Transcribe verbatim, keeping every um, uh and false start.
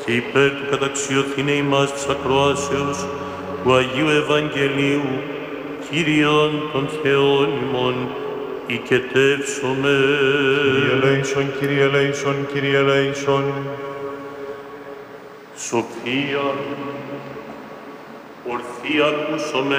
και υπέρ του καταξιωθήνε ημάς της ακροάσεως του Αγίου Ευαγγελίου, Κύριον των Θεών ημών, οικετεύσομαι. Κύριε ελέησον, Κύριε ελέησον, Κύριε ελέησον. Σοφία, ορθή ακούσομαι